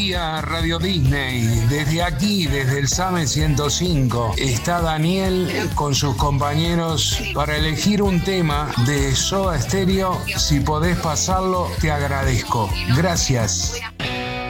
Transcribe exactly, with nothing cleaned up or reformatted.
A Radio Disney, desde aquí, desde el SAME ciento cinco, está Daniel con sus compañeros para elegir un tema de Soda Stereo. Si podés pasarlo, te agradezco. Gracias.